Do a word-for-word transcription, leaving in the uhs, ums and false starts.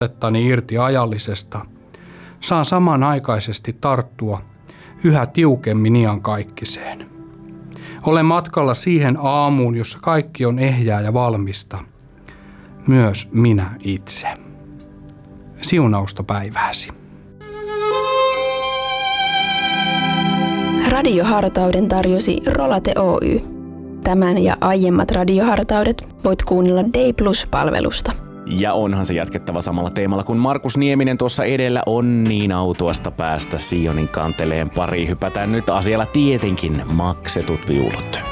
otettani irti ajallisesta, saan samanaikaisesti tarttua yhä tiukemmin iankaikkiseen. Olen matkalla siihen aamuun, jossa kaikki on ehjää ja valmista. Myös minä itse. Siunausta päivääsi. Radiohartauden tarjosi Rolate Oy. Tämän ja aiemmat radiohartaudet voit kuunnella Day Plus-palvelusta. Ja onhan se jatkettava samalla teemalla kuin Markus Nieminen tuossa edellä on niin autuasta päästä Sionin kanteleen pariin. Hypätään nyt asialla tietenkin maksetut viulut.